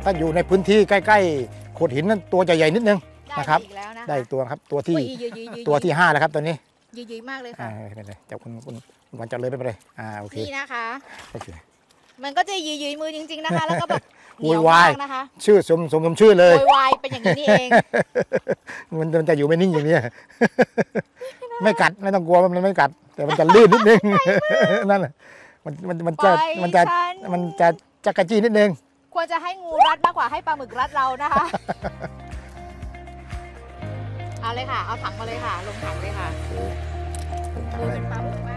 ถ้าอยู่ในพื้นที่ใกล้ๆโขดหินนั้นตัวใหญ่ๆนิดนึงนะครับได้อีกตัวครับตัวที่5แล้วครับตัวนี้ยืดมากเลยค่ะไม่เป็นไรจับคุณวันจับเลยไม่เป็นไรโอเคนี่นะคะโอเคมันก็จะยืดมือจริงๆนะคะแล้วก็แบบโวยวายนะคะชื่อสมชื่อเลยโวยวายเป็นอย่างนี้นี่เองมันจะอยู่ไม่นิ่งอย่างนี้ไม่กัดไม่ต้องกลัวมันไม่กัดแต่มันจะลื่นนิดนึงนั่นแหละมันจะจักรจี้นิดนึงควรจะให้งูรัดมากกว่าให้ปลาหมึกรัดเรานะคะเอาเลยค่ะเอาถังมาเลยค่ะลงถังเลยค่ะมือเป็นปลาหมึก